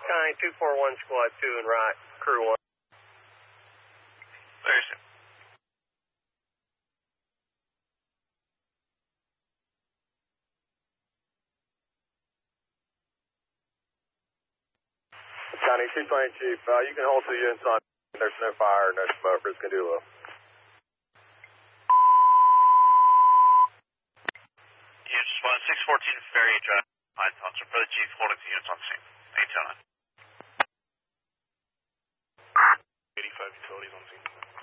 County 241 Squad 2 and right, Crew 1. There's it. County 220 Chief, you can hold 2 units on. There's no fire, no smoke, it's going to do a little. Units 614 Ferry Drive. Officer for the Chief holding 2 units on scene. 809. 85 utilities on scene.